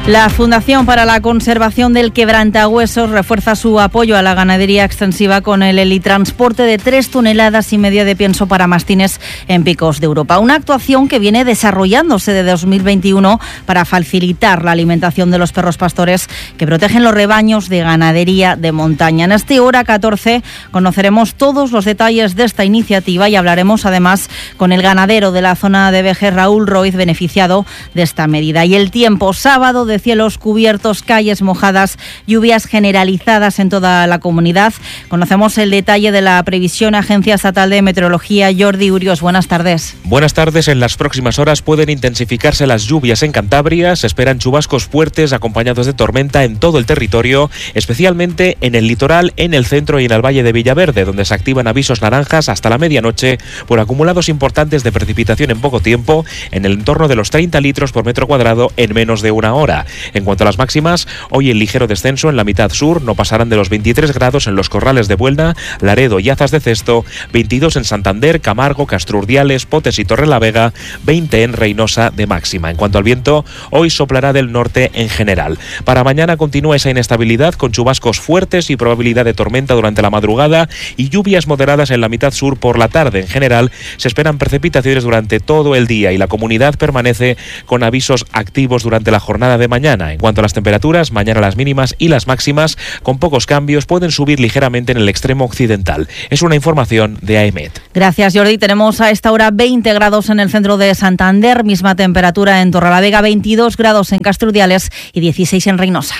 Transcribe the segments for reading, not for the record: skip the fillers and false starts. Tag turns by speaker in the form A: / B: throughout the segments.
A: La Fundación para la Conservación del Quebrantahuesos refuerza su apoyo a la ganadería extensiva con el helitransporte de 3,5 toneladas de pienso para mastines en Picos de Europa. Una actuación que viene desarrollándose desde 2021 para facilitar la alimentación de los perros pastores que protegen los rebaños de ganadería de montaña. En este Hora 14 conoceremos todos los detalles de esta iniciativa y hablaremos además con el ganadero de la zona de Vejes, Raúl Roiz, beneficiado de esta medida. Y el tiempo, sábado de cielos cubiertos, calles mojadas, lluvias generalizadas en toda la comunidad. Conocemos el detalle de la previsión. Agencia Estatal de Meteorología, Jordi Urios, buenas tardes.
B: Buenas tardes. En las próximas horas pueden intensificarse las lluvias en Cantabria. Se esperan chubascos fuertes acompañados de tormenta en todo el territorio, especialmente en el litoral, en el centro y en el valle de Villaverde, donde se activan avisos naranjas hasta la medianoche por acumulados importantes de precipitación en poco tiempo, en el entorno de los 30 litros por metro cuadrado en menos de una hora. En cuanto a las máximas, hoy el ligero descenso en la mitad sur, no pasarán de los 23 grados en los Corrales de Buelna, Laredo y Azas de Cesto, 22 en Santander, Camargo, Castrurdiales, Potes y Torrelavega, 20 en Reynosa de máxima. En cuanto al viento, hoy soplará del norte en general. Para mañana continúa esa inestabilidad con chubascos fuertes y probabilidad de tormenta durante la madrugada y lluvias moderadas en la mitad sur por la tarde. En general, se esperan precipitaciones durante todo el día y la comunidad permanece con avisos activos durante la jornada de mañana. En cuanto a las temperaturas, mañana las mínimas y las máximas, con pocos cambios, pueden subir ligeramente en el extremo occidental. Es una información de AEMET.
A: Gracias, Jordi. Tenemos a esta hora 20 grados en el centro de Santander, misma temperatura en Torrelavega, 22 grados en Castrurdiales y 16 en Reynosa.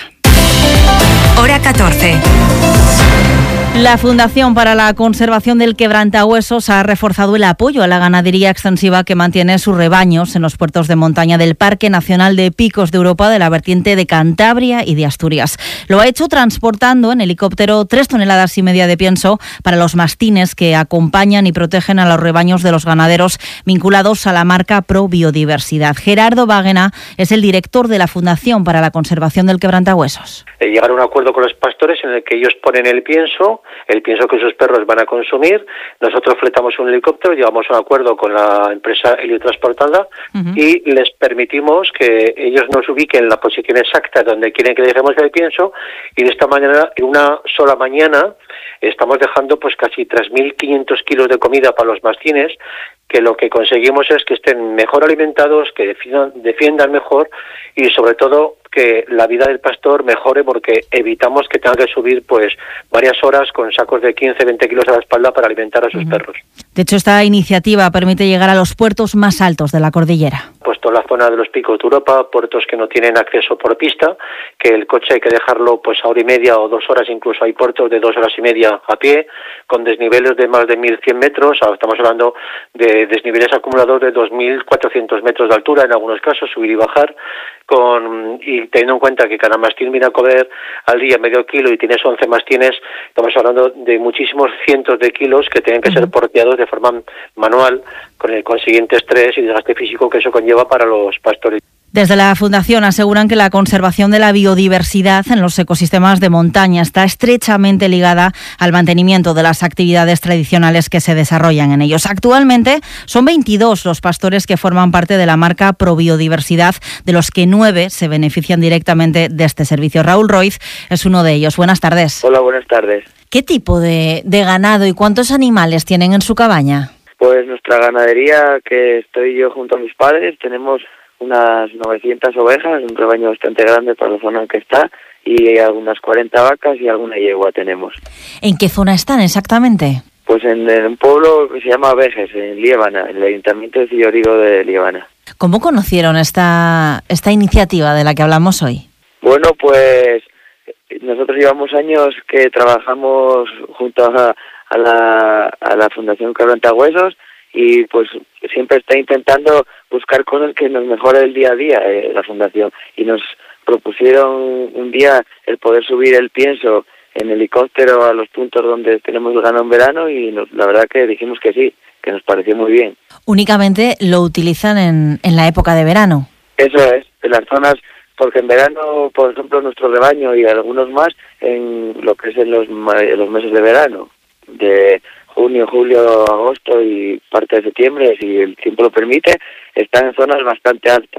C: Hora 14.
A: La Fundación para la Conservación del Quebrantahuesos ha reforzado el apoyo a la ganadería extensiva que mantiene sus rebaños en los puertos de montaña del Parque Nacional de Picos de Europa, de la vertiente de Cantabria y de Asturias. Lo ha hecho transportando en helicóptero 3,5 toneladas de pienso para los mastines que acompañan y protegen a los rebaños de los ganaderos vinculados a la marca Pro Biodiversidad. Gerardo Báguena es el director de la Fundación para la Conservación del Quebrantahuesos.
D: Llegar a un acuerdo con los pastores en el que ellos ponen el pienso que sus perros van a consumir. Nosotros fletamos un helicóptero, llegamos a un acuerdo con la empresa Heliotransportada y les permitimos que ellos nos ubiquen la posición exacta donde quieren que dejemos el pienso, y de esta manera, en una sola mañana, estamos dejando pues casi 3.500 kilos de comida para los mastines, que lo que conseguimos es que estén mejor alimentados, que defiendan mejor y sobre todo que la vida del pastor mejore, porque evitamos que tenga que subir pues varias horas con sacos de 15-20 kilos a la espalda para alimentar a sus perros.
A: De hecho, esta iniciativa permite llegar a los puertos más altos de la cordillera.
D: Pues toda la zona de los Picos de Europa, puertos que no tienen acceso por pista, que el coche hay que dejarlo pues a hora y media o 2 horas, incluso hay puertos de 2 horas y media a pie, con desniveles de más de 1.100 metros, estamos hablando de desniveles acumulados de 2.400 metros de altura, en algunos casos, subir y bajar, y teniendo en cuenta que cada mastín viene a comer al día medio kilo y tienes 11 mastines, estamos hablando de muchísimos cientos de kilos que tienen que ser porteados de forma manual, con el consiguiente estrés y desgaste físico que eso conlleva para los pastores.
A: Desde la Fundación aseguran que la conservación de la biodiversidad en los ecosistemas de montaña está estrechamente ligada al mantenimiento de las actividades tradicionales que se desarrollan en ellos. Actualmente son 22 los pastores que forman parte de la marca Pro Biodiversidad, de los que 9 se benefician directamente de este servicio. Raúl Roiz es uno de ellos. Buenas tardes.
E: Hola, buenas tardes.
A: ¿Qué tipo de ganado y cuántos animales tienen en su cabaña?
E: Pues nuestra ganadería, que estoy yo junto a mis padres, tenemos unas 900 ovejas, un rebaño bastante grande para la zona en que está, y algunas 40 vacas y alguna yegua tenemos.
A: ¿En qué zona están exactamente?
E: Pues en un pueblo que se llama Vejes, en Liébana, en el ayuntamiento de Cillorigo de Liébana.
A: ¿Cómo conocieron esta iniciativa de la que hablamos hoy?
E: Bueno, pues nosotros llevamos años que trabajamos junto a la Fundación Quebrantahuesos, y pues siempre está intentando buscar cosas que nos mejore el día a día, la Fundación, y nos propusieron un día el poder subir el pienso en helicóptero a los puntos donde tenemos el ganado en verano, y la verdad que dijimos que sí, que nos pareció muy bien.
A: ¿Únicamente lo utilizan en la época de verano?
E: Eso es, en las zonas, porque en verano, por ejemplo, nuestro rebaño y algunos más, en lo que es en los meses de verano, de junio, julio, agosto y parte de septiembre, si el tiempo lo permite, están en zonas bastante altas.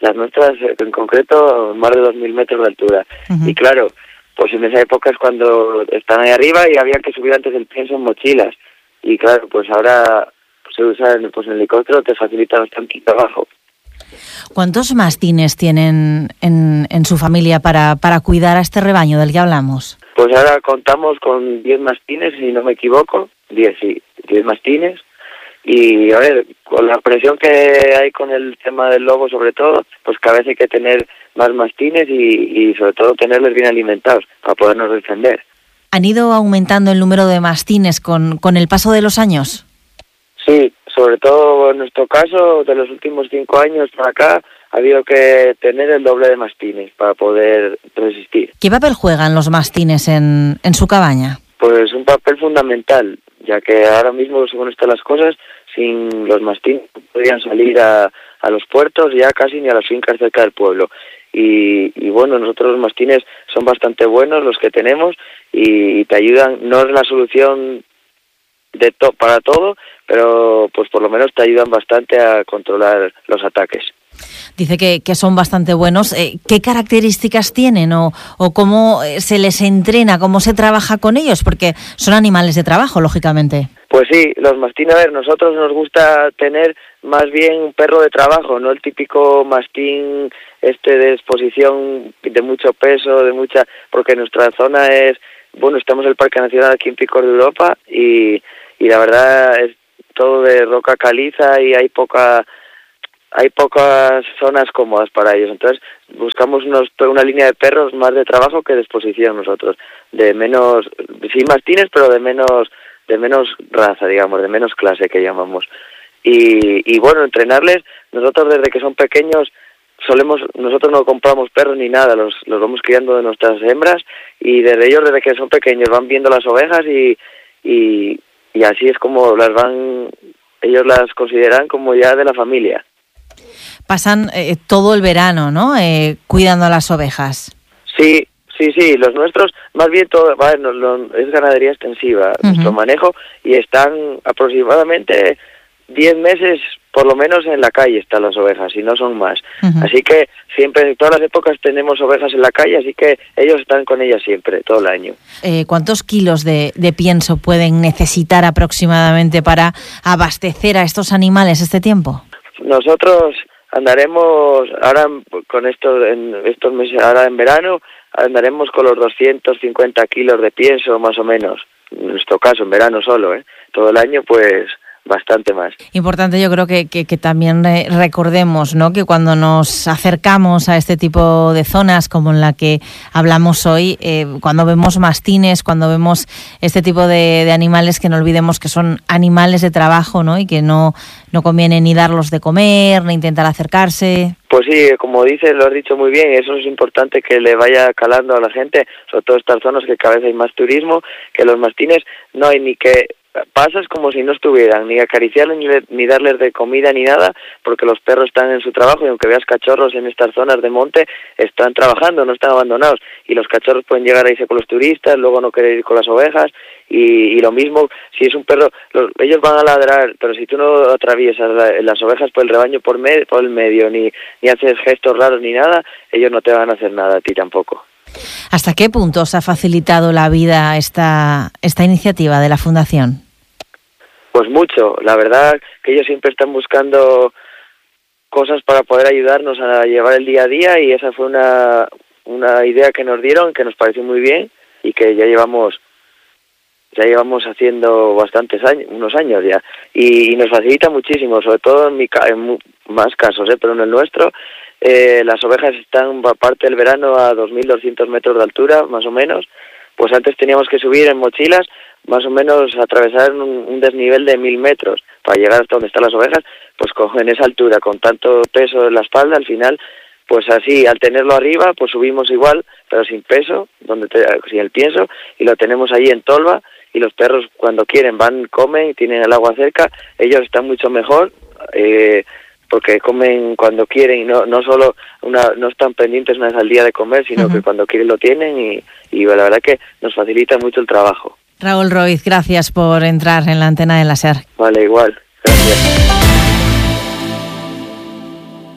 E: las nuestras en concreto más de 2.000 metros de altura. Y claro, pues en esa época es cuando están ahí arriba y había que subir antes el pienso en mochilas. Y claro, pues ahora se usa pues el helicóptero, te facilita bastante el trabajo.
A: ¿Cuántos mastines tienen en su familia para cuidar a este rebaño del que hablamos?
E: Pues ahora contamos con 10 mastines, si no me equivoco, 10 mastines. Y a ver, con la presión que hay con el tema del lobo sobre todo, pues cada vez hay que tener más mastines y sobre todo tenerlos bien alimentados para podernos defender.
A: ¿Han ido aumentando el número de mastines con el paso de los años?
E: Sí, sobre todo en nuestro caso, de los últimos 5 años para acá, ha habido que tener el doble de mastines para poder resistir.
A: ¿Qué papel juegan los mastines en su cabaña?
E: Pues un papel fundamental, ya que ahora mismo, según están las cosas, sin los mastines no podrían salir a los puertos, ya casi ni a las fincas cerca del pueblo. Y bueno, nosotros los mastines son bastante buenos los que tenemos y te ayudan, no es la solución para todo, pero pues por lo menos te ayudan bastante a controlar los ataques.
A: Dice que son bastante buenos. ¿Qué características tienen o cómo se les entrena, cómo se trabaja con ellos? Porque son animales de trabajo, lógicamente.
E: Pues sí, los mastines, a ver, nosotros nos gusta tener más bien un perro de trabajo, no el típico mastín de exposición de mucho peso, porque nuestra zona es, bueno, estamos en el Parque Nacional aquí en Picos de Europa y la verdad es todo de roca caliza y hay pocas zonas cómodas para ellos. Entonces buscamos una línea de perros más de trabajo que de exposición nosotros, de menos, sí mastines, pero de menos raza, digamos, de menos clase que llamamos. Y bueno, entrenarles, nosotros desde que son pequeños nosotros no compramos perros ni nada, los vamos criando de nuestras hembras y desde que son pequeños van viendo las ovejas y así es como ellos las consideran como ya de la familia.
A: Pasan todo el verano, ¿no? Cuidando a las ovejas.
E: Sí, los nuestros, más bien todo, es ganadería extensiva, nuestro manejo, y están aproximadamente 10 meses, por lo menos en la calle están las ovejas, y no son más. Así que siempre, en todas las épocas tenemos ovejas en la calle, así que ellos están con ellas siempre, todo el año. ¿
A: ¿Cuántos kilos de pienso pueden necesitar aproximadamente para abastecer a estos animales este tiempo? Nosotros
E: andaremos ahora con estos meses, ahora en verano, andaremos con los 250 kilos de pienso más o menos, en nuestro caso en verano solo, todo el año pues bastante más.
A: Importante, yo creo que también recordemos, ¿no?, que cuando nos acercamos a este tipo de zonas como en la que hablamos hoy, cuando vemos mastines, cuando vemos este tipo de animales, que no olvidemos que son animales de trabajo, ¿no?, y que no conviene ni darlos de comer, ni intentar acercarse.
E: Pues sí, como dices, lo has dicho muy bien, eso es importante que le vaya calando a la gente, sobre todo estas zonas que cada vez hay más turismo, que los mastines no hay ni que pasas como si no estuvieran, ni acariciarles, ni darles de comida, ni nada, porque los perros están en su trabajo y aunque veas cachorros en estas zonas de monte, están trabajando, no están abandonados, y los cachorros pueden llegar a irse con los turistas, luego no querer ir con las ovejas, y lo mismo, si es un perro, ellos van a ladrar, pero si tú no atraviesas las ovejas por el rebaño por el medio, ni haces gestos raros ni nada, ellos no te van a hacer nada a ti tampoco.
A: ¿Hasta qué punto os ha facilitado la vida esta iniciativa de la Fundación?
E: Pues mucho, la verdad que ellos siempre están buscando cosas para poder ayudarnos a llevar el día a día y esa fue una idea que nos dieron, que nos pareció muy bien y que ya llevamos haciendo unos años ya y nos facilita muchísimo, sobre todo en más casos, pero en el nuestro las ovejas están aparte del verano a 2.200 metros de altura más o menos, pues antes teníamos que subir en mochilas más o menos atravesar un desnivel de 1.000 metros para llegar hasta donde están las ovejas, pues en esa altura, con tanto peso en la espalda, al final, pues así, al tenerlo arriba, pues subimos igual, pero sin peso, sin el pienso, y lo tenemos ahí en tolva, y los perros cuando quieren van, comen, tienen el agua cerca, ellos están mucho mejor, porque comen cuando quieren y no están pendientes una vez al día de comer, sino que cuando quieren lo tienen y la verdad que nos facilita mucho el trabajo.
A: Raúl Roiz, gracias por entrar en la antena de la SER.
E: Vale, igual. Gracias.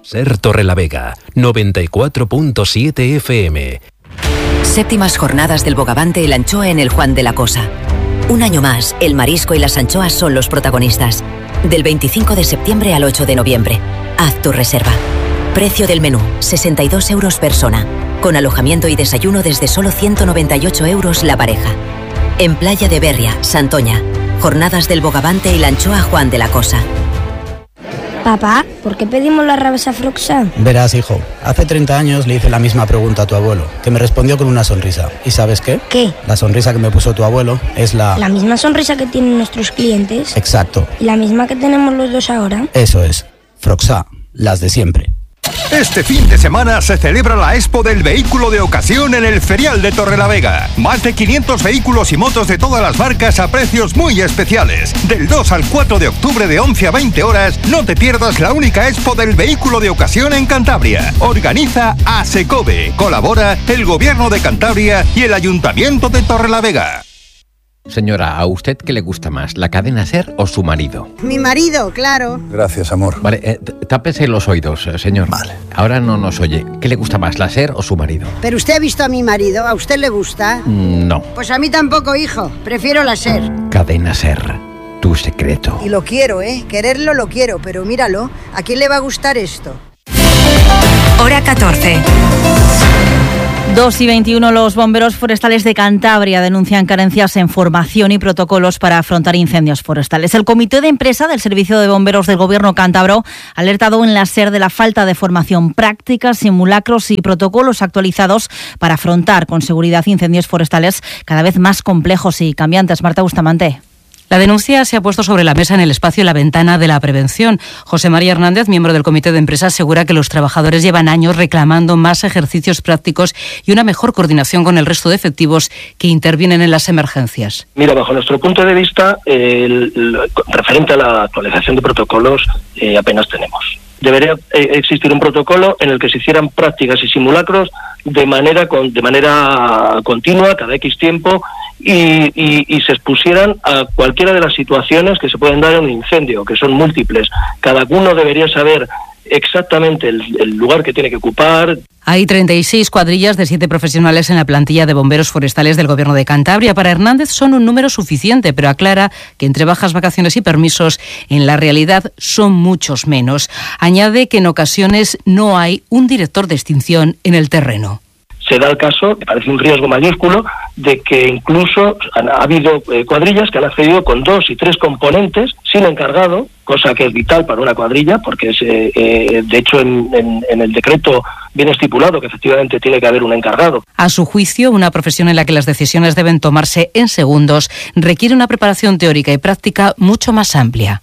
F: Ser Torrelavega, 94.7 FM.
G: Séptimas jornadas del Bogavante y la anchoa en el Juan de la Cosa. Un año más, el marisco y las anchoas son los protagonistas. Del 25 de septiembre al 8 de noviembre. Haz tu reserva. Precio del menú, 62 euros persona. Con alojamiento y desayuno desde solo 198 euros la pareja. En Playa de Berria, Santoña. Jornadas del Bogavante y la anchoa Juan de la Cosa.
H: Papá, ¿por qué pedimos la rabesa Froxan?
I: Verás, hijo, hace 30 años le hice la misma pregunta a tu abuelo, que me respondió con una sonrisa. ¿Y sabes qué?
H: ¿Qué?
I: La sonrisa que me puso tu abuelo es la...
H: ¿La misma sonrisa que tienen nuestros clientes?
I: Exacto.
H: ¿Y la misma que tenemos los dos ahora?
I: Eso es. Froxá, las de siempre.
J: Este fin de semana se celebra la Expo del Vehículo de Ocasión en el Ferial de Torrelavega. Más de 500 vehículos y motos de todas las marcas a precios muy especiales. Del 2 al 4 de octubre de 11 a 20 horas, no te pierdas la única Expo del Vehículo de Ocasión en Cantabria. Organiza ASECOVE. Colabora el Gobierno de Cantabria y el Ayuntamiento de Torrelavega.
K: Señora, ¿a usted qué le gusta más, la cadena SER o su marido?
L: Mi marido, claro.
J: Gracias, amor.
K: Vale, tápese los oídos, señor.
J: Vale.
K: Ahora no nos oye. ¿Qué le gusta más, la SER o su marido?
L: ¿Pero usted ha visto a mi marido? ¿A usted le gusta?
K: No.
L: Pues a mí tampoco, hijo. Prefiero la SER.
K: Cadena SER, tu secreto.
L: Y lo quiero, ¿eh? Quererlo lo quiero, pero míralo. ¿A quién le va a gustar esto?
C: Hora 14.
A: 2:21, los bomberos forestales de Cantabria denuncian carencias en formación y protocolos para afrontar incendios forestales. El comité de empresa del Servicio de Bomberos del Gobierno cántabro ha alertado en la SER de la falta de formación práctica, simulacros y protocolos actualizados para afrontar con seguridad incendios forestales cada vez más complejos y cambiantes. Marta Bustamante.
M: La denuncia se ha puesto sobre la mesa en el espacio La Ventana de la Prevención. José María Hernández, miembro del comité de empresa, asegura que los trabajadores llevan años reclamando más ejercicios prácticos y una mejor coordinación con el resto de efectivos que intervienen en las emergencias.
N: Mira, bajo nuestro punto de vista, referente a la actualización de protocolos, apenas tenemos. Debería existir un protocolo en el que se hicieran prácticas y simulacros de manera continua, cada X tiempo, y se expusieran a cualquiera de las situaciones que se pueden dar en un incendio, que son múltiples. Cada uno debería saber exactamente el lugar que tiene que ocupar.
M: Hay 36 cuadrillas de 7 profesionales en la plantilla de bomberos forestales del Gobierno de Cantabria. Para Hernández son un número suficiente, pero aclara que entre bajas, vacaciones y permisos, en la realidad son muchos menos. Añade que en ocasiones no hay un director de extinción en el terreno.
N: Se da el caso, me parece un riesgo mayúsculo, de que incluso ha habido cuadrillas que han accedido con 2 y 3 componentes sin encargado, cosa que es vital para una cuadrilla, porque de hecho en el decreto viene estipulado que efectivamente tiene que haber un encargado.
M: A su juicio, una profesión en la que las decisiones deben tomarse en segundos requiere una preparación teórica y práctica mucho más amplia.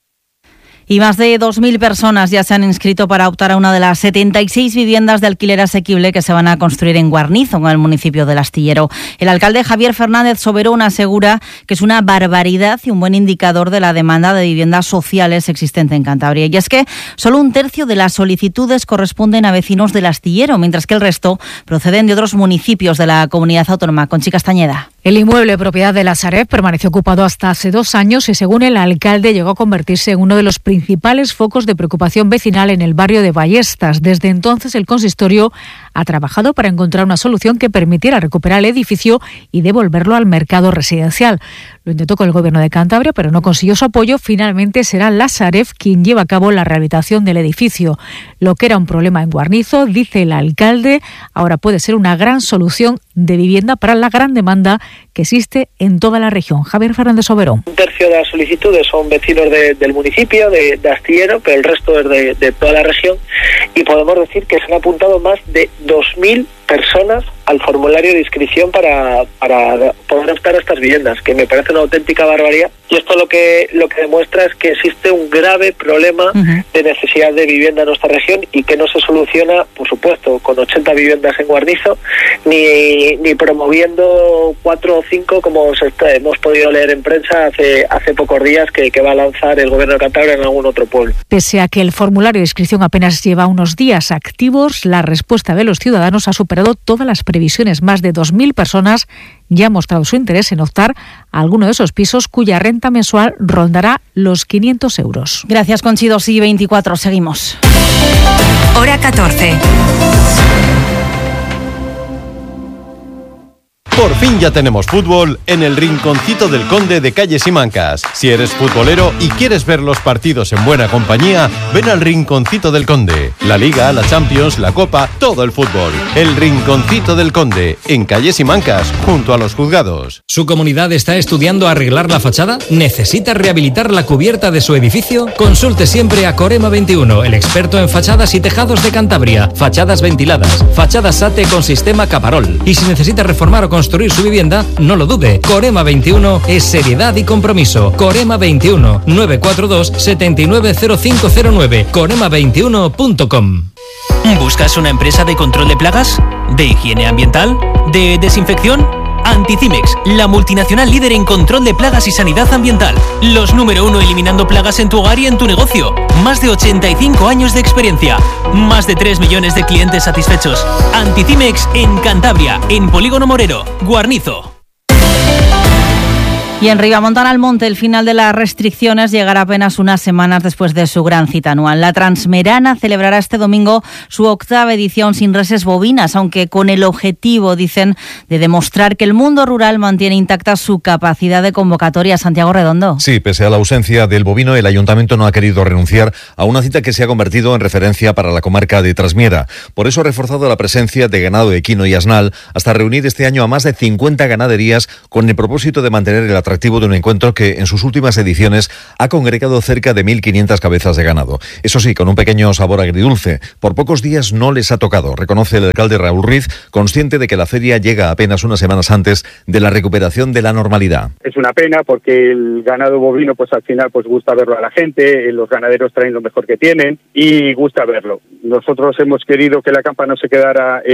A: Y más de 2.000 personas ya se han inscrito para optar a una de las 76 viviendas de alquiler asequible que se van a construir en Guarnizo, en el municipio del Astillero. El alcalde Javier Fernández Soberón asegura que es una barbaridad y un buen indicador de la demanda de viviendas sociales existente en Cantabria. Y es que solo 1/3 de las solicitudes corresponden a vecinos del Astillero, mientras que el resto proceden de otros municipios de la comunidad autónoma. Conchi Castañeda.
O: El inmueble, propiedad de la Sareb, permaneció ocupado hasta hace 2 años y, según el alcalde, llegó a convertirse en uno de los principales focos de preocupación vecinal en el barrio de Ballestas. Desde entonces, el consistorio ha trabajado para encontrar una solución que permitiera recuperar el edificio y devolverlo al mercado residencial. Lo intentó con el Gobierno de Cantabria, pero no consiguió su apoyo. Finalmente será la Sareb quien lleva a cabo la rehabilitación del edificio. Lo que era un problema en Guarnizo, dice el alcalde, ahora puede ser una gran solución de vivienda para la gran demanda que existe en toda la región. Javier Fernández Soberón.
D: 1/3 de las solicitudes son vecinos del municipio, de Astillero, pero el resto es de toda la región, y podemos decir que se han apuntado más de 2.000 personas al formulario de inscripción para poder optar a estas viviendas, que me parece una auténtica barbaridad. Y esto lo que demuestra es que existe un grave problema de necesidad de vivienda en nuestra región y que no se soluciona, por supuesto, con 80 viviendas en Guarnizo, ni promoviendo 4 o 5 como hemos podido leer en prensa hace pocos días que va a lanzar el Gobierno de Cantabria en algún otro pueblo.
O: Pese a que el formulario de inscripción apenas lleva unos días activos, la respuesta de los ciudadanos ha superado todas las previsiones. Más de 2.000 personas ya han mostrado su interés en optar a alguno de esos pisos cuya renta mensual rondará los 500 euros.
A: Gracias, Conchi. 2:24. Seguimos.
C: Hora 14.
P: Por fin ya tenemos fútbol en el Rinconcito del Conde de Calle Simancas. Si eres futbolero y quieres ver los partidos en buena compañía, ven al Rinconcito del Conde. La Liga, la Champions, la Copa, todo el fútbol. El Rinconcito del Conde, en Calle Simancas, junto a los juzgados.
Q: ¿Su comunidad está estudiando arreglar la fachada? ¿Necesita rehabilitar la cubierta de su edificio? Consulte siempre a Corema 21, el experto en fachadas y tejados de Cantabria. Fachadas ventiladas, fachadas SATE con sistema Caparol. Y si necesita reformar o construir su vivienda, no lo dude. Corema 21 es seriedad y compromiso. Corema 21 942 790509. Corema21.com.
R: ¿Buscas una empresa de control de plagas? ¿De higiene ambiental? ¿De desinfección? Anticimex, la multinacional líder en control de plagas y sanidad ambiental. Los número 1 eliminando plagas en tu hogar y en tu negocio. Más de 85 años de experiencia. Más de 3 millones de clientes satisfechos. Anticimex en Cantabria, en Polígono Morero, Guarnizo.
A: Y en Ribamontana al Monte, el final de las restricciones llegará apenas unas semanas después de su gran cita anual. La Transmerana celebrará este domingo su 8ª edición sin reses bovinas, aunque con el objetivo, dicen, de demostrar que el mundo rural mantiene intacta su capacidad de convocatoria. Santiago Redondo.
S: Sí, pese a la ausencia del bovino, el Ayuntamiento no ha querido renunciar a una cita que se ha convertido en referencia para la comarca de Trasmiera. Por eso ha reforzado la presencia de ganado equino y asnal, hasta reunir este año a más de 50 ganaderías con el propósito de mantener el atractivo de un encuentro que en sus últimas ediciones ha congregado cerca de 1.500 cabezas de ganado. Eso sí, con un pequeño sabor agridulce. Por pocos días no les ha tocado, reconoce el alcalde Raúl Ruiz, consciente de que la feria llega apenas unas semanas antes de la recuperación de la normalidad.
T: Es una pena porque el ganado bovino pues al final pues gusta verlo a la gente, los ganaderos traen lo mejor que tienen y gusta verlo. Nosotros hemos querido que la campa no se quedara,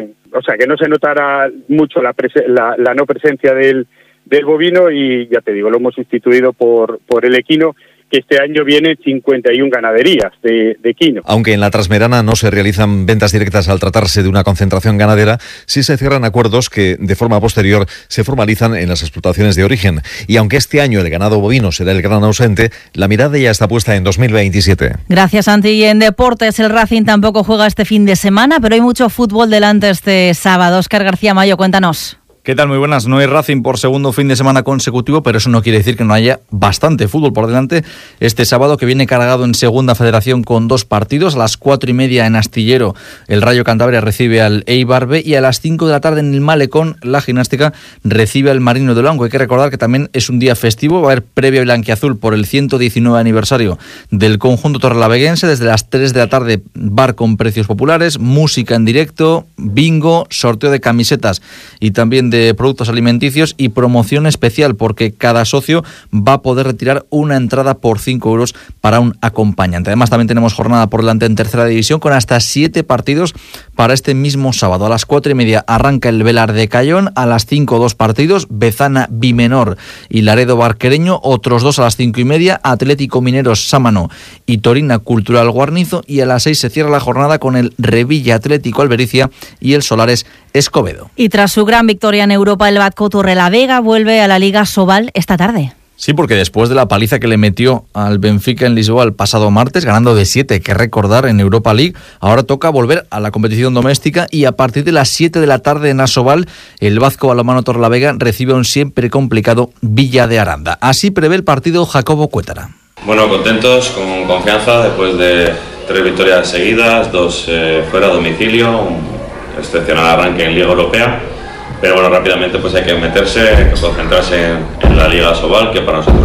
T: que no se notara mucho la no presencia del bovino y ya te digo, lo hemos sustituido por el equino, que este año vienen 51 ganaderías de equino.
S: Aunque en la Transmerana no se realizan ventas directas al tratarse de una concentración ganadera, sí se cierran acuerdos que de forma posterior se formalizan en las explotaciones de origen. Y aunque este año el ganado bovino será el gran ausente, la mirada ya está puesta en 2027.
A: Gracias, Santi. Y en deportes, el Racing tampoco juega este fin de semana, pero hay mucho fútbol delante este sábado. Óscar García Mayo, cuéntanos.
U: ¿Qué tal? Muy buenas. No hay Racing por segundo fin de semana consecutivo, pero eso no quiere decir que no haya bastante fútbol por delante este sábado, que viene cargado en Segunda Federación con 2 partidos. A las 4:30 en Astillero el Rayo Cantabria recibe al Eibar B y a las 5 de la tarde en el Malecón la Gimnástica recibe al Marino de Luanco. Hay que recordar que también es un día festivo, va a haber previa blanquiazul por el 119 aniversario del conjunto torrelaveguense. Desde las 3 de la tarde bar con precios populares, música en directo, bingo, sorteo de camisetas y también de productos alimenticios y promoción especial porque cada socio va a poder retirar una entrada por 5 euros para un acompañante. Además también tenemos jornada por delante en tercera división con hasta 7 partidos para este mismo sábado. A las 4:30 arranca el Velar de Cayón, a las 5 2 partidos, Bezana Bimenor y Laredo Barquereño, otros 2 a las 5:30, Atlético Mineros Sámano y Torina Cultural Guarnizo, y a las 6 se cierra la jornada con el Revilla Atlético Albericia y el Solares Escobedo.
A: Y tras su gran victoria en Europa, el Batco Torrelavega vuelve a la Liga Sobal esta tarde.
U: Sí, porque después de la paliza que le metió al Benfica en Lisboa el pasado martes, ganando de 7, que recordar, en Europa League, ahora toca volver a la competición doméstica y a partir de las 7 de la tarde en Asobal, el Batco Balonmano Torrelavega recibe a un siempre complicado Villa de Aranda. Así prevé el partido Jacobo Cuétara.
V: Bueno, contentos, con confianza, después de 3 victorias seguidas, 2 fuera a domicilio, un excepcional arranque en Liga Europea, pero bueno, rápidamente pues hay que meterse, hay que concentrarse en la Liga Sobal, que para nosotros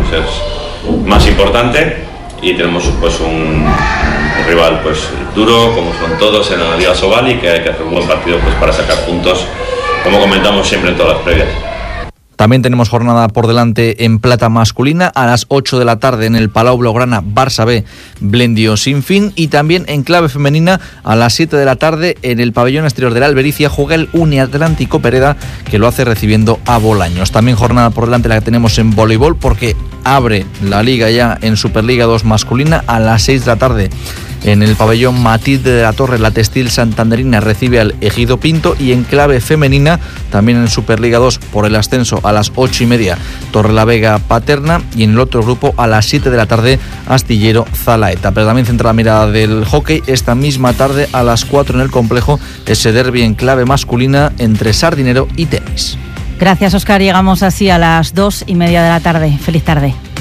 V: es más importante, y tenemos pues un rival pues duro, como son todos en la Liga Sobal, y que hay que hacer un buen partido pues para sacar puntos, como comentamos siempre en todas las previas.
U: También tenemos jornada por delante en plata masculina a las 8 de la tarde en el Palau Blaugrana Barça B Blendio Sinfín, y también en clave femenina a las 7 de la tarde en el pabellón exterior de la Albericia juega el Uniatlántico Pereda, que lo hace recibiendo a Bolaños. También jornada por delante la que tenemos en voleibol, porque abre la liga ya en Superliga 2 masculina a las 6 de la tarde En el pabellón Matilde de la Torre, la Textil santanderina recibe al Ejido Pinto, y en clave femenina, también en Superliga 2 por el ascenso a las 8:30, Torrelavega Paterna, y en el otro grupo a las 7 de la tarde, Astillero Zalaeta. Pero también centra la mirada del hockey esta misma tarde a las 4 en el complejo, ese derbi en clave masculina entre Sardinero y Tenis.
A: Gracias, Óscar. Llegamos así a las 2:30 de la tarde. Feliz tarde.